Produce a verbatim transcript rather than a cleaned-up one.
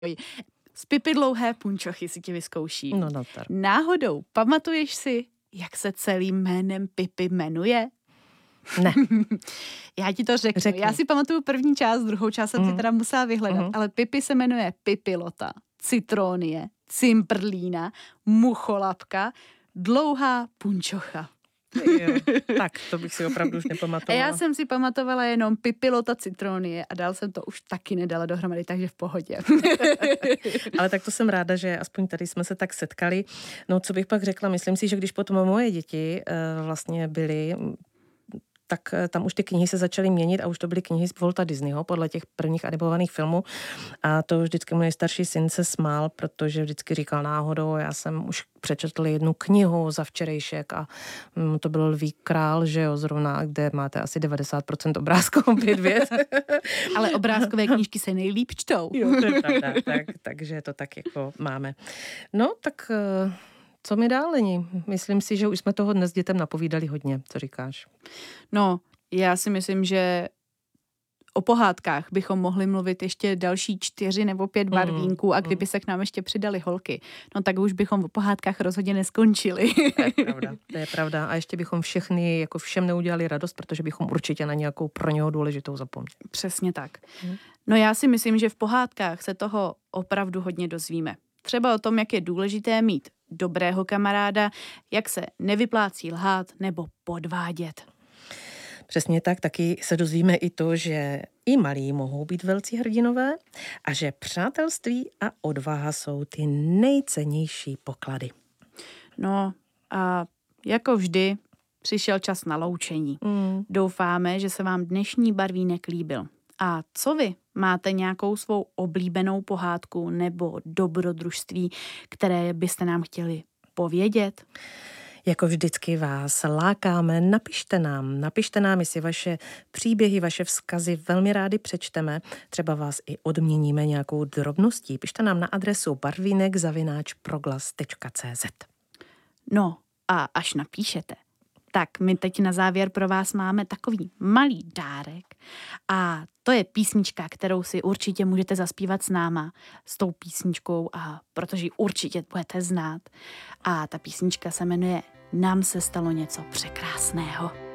Z Pipi dlouhé punčochy si ti vyzkouším. No, no, tar. Náhodou, pamatuješ si, jak se celým jménem Pipi jmenuje? Ne. Já ti to řeknu. Řekni. Já si pamatuju první část, druhou část jsem mm. si teda musela vyhledat, mm. ale Pipi se jmenuje Pipilota, Citronie, Cimprlína, Mucholapka, Dlouhá punčocha. Jo, tak to bych si opravdu už nepamatovala. A já jsem si pamatovala jenom Pipilota, Citronie a dál jsem to už taky nedala dohromady, takže v pohodě. Ale tak to jsem ráda, že aspoň tady jsme se tak setkali. No, co bych pak řekla, myslím si, že když potom moje děti uh, vlastně byly, tak tam už ty knihy se začaly měnit a už to byly knihy z Walta Disneyho podle těch prvních animovaných filmů. A to vždycky můj starší syn se smál, protože vždycky říkal náhodou, já jsem už přečetl jednu knihu za včerejšek a to byl Lví král, že jo, zrovna, kde máte asi devadesát procent obrázků, pět věc. Ale obrázkové knížky se nejlíp čtou. Jo, to je pravda, tak, takže to tak jako máme. No, tak co mi dál není? Myslím si, že už jsme toho dnes dětem napovídali hodně. Co říkáš? No, já si myslím, že o pohádkách bychom mohli mluvit ještě další čtyři nebo pět barvínků a kdyby se k nám ještě přidali holky, no tak už bychom o pohádkách rozhodně neskončili. To je pravda, to je pravda. A ještě bychom všechny, jako všem neudělali radost, protože bychom určitě na nějakou pro něho důležitou zapomněli. Přesně tak. No já si myslím, že v pohádkách se toho opravdu hodně dozvíme. Třeba o tom, jak je důležité mít dobrého kamaráda, jak se nevyplácí lhát nebo podvádět. Přesně tak, taky se dozvíme i to, že i malí mohou být velcí hrdinové a že přátelství a odvaha jsou ty nejcennější poklady. No a jako vždy přišel čas na loučení. Mm. Doufáme, že se vám dnešní barvínek líbil. A co vy? Máte nějakou svou oblíbenou pohádku nebo dobrodružství, které byste nám chtěli povědět? Jako vždycky vás lákáme, napište nám, napište nám, jestli vaše příběhy, vaše vzkazy velmi rádi přečteme, třeba vás i odměníme nějakou drobností. Pište nám na adresu barvínek zavináč proglas tečka cé zet. No a až napíšete, tak my teď na závěr pro vás máme takový malý dárek a to je písnička, kterou si určitě můžete zaspívat s náma, s tou písničkou, a protože ji určitě budete znát. A ta písnička se jmenuje Nám se stalo něco překrásného.